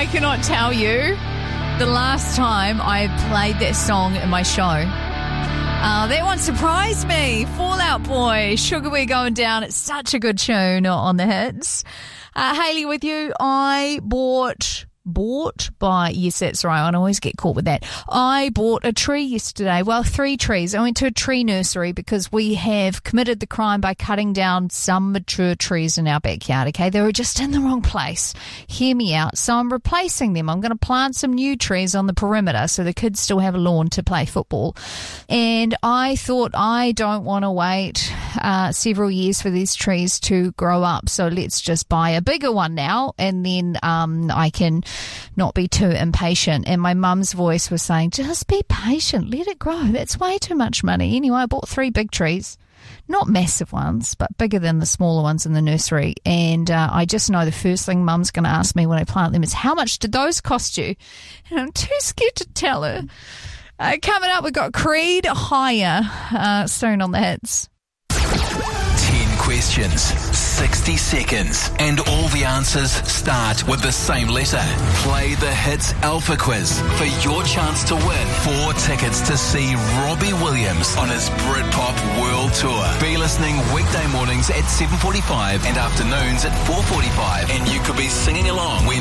I cannot tell you the last time I played that song in my show. That one surprised me. Fall Out Boy, Sugar We're Going Down. It's such a good tune on the hits. Hayley with you. I bought by, yes, that's right, I always get caught with that. I bought a tree yesterday. Well, 3 trees. I went to a tree nursery because we have committed the crime by cutting down some mature trees in our backyard, okay? They were just in the wrong place. Hear me out. So I'm replacing them. I'm going to plant some new trees on the perimeter so the kids still have a lawn to play football. And I thought, I don't want to wait several years for these trees to grow up, so let's just buy a bigger one now, and then I can not be too impatient. And my mum's voice was saying, just be patient, let it grow. That's way too much money. Anyway, I bought 3 big trees. Not massive ones, but bigger than the smaller ones in the nursery. And I just know the first thing Mum's going to ask me when I plant them is, how much did those cost you? And I'm too scared to tell her. Coming up, we've got Creed Higher soon on the hits. 10 questions, 60 seconds, and all the answers start with the same letter. Play the Hits Alpha Quiz for your chance to win 4 tickets to see Robbie Williams on his Britpop World Tour. Be listening weekday mornings at 7:45 and afternoons at 4:45, and you could be singing along when